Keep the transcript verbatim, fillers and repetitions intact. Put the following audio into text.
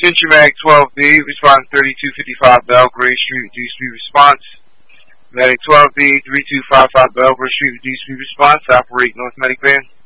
Attention Medic twelve B, respond thirty-two fifty-five Belgrade Street, reduced speed response. Medic twelve B, thirty-two fifty-five Belgrade Street, reduced speed response. Operate North Medic Van.